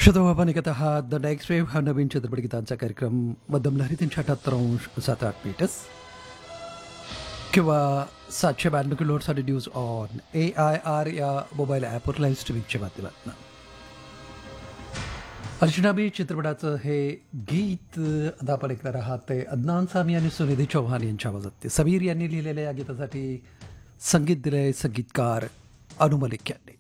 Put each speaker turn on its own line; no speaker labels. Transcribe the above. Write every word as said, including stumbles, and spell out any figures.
श्रोतो आपण ऐकत आहात द नेक्स्ट वेव्ह हा नवीन चित्रपटगीतांचा कार्यक्रम मध्यम लहरी तीनशे अठ्याहत्तर अंश सात आठ मीटर्स किंवा सातशे ब्याण्णव किलोसाठी news on A I R या मोबाईल ॲपवर लाईव्ह स्ट्रीमिंगच्या माध्यमातून अर्चनाबी चित्रपटाचं हे गीत आता आपण ऐकणार आहात ते अदनान सामी आणि सुनिधी चौहान यांच्या आवाजात ते समीर यांनी लिहिलेल्या या गीतासाठी संगीत दिलंय संगीतकार अनु मलिक यांनी.